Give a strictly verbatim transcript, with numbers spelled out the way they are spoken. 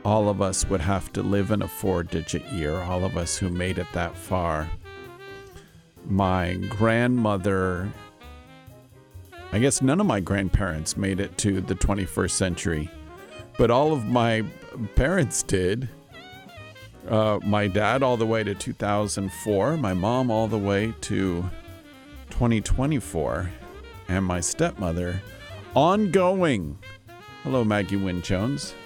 all of us would have to live in a four-digit year, all of us who made it that far. My grandmother, I guess none of my grandparents made it to the twenty-first century, but all of my parents did. Uh, my dad all the way to two thousand four, my mom all the way to twenty twenty-four, and my stepmother ongoing. Hello, Maggie Wynne Jones.